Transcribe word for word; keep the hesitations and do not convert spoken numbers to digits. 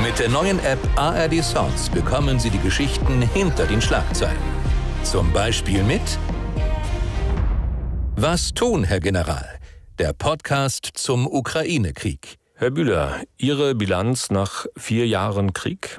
Mit der neuen App A R D Sounds bekommen Sie die Geschichten hinter den Schlagzeilen. Zum Beispiel mit Was tun, Herr General? Der Podcast zum Ukraine-Krieg. Herr Bühler, Ihre Bilanz nach vier Jahren Krieg?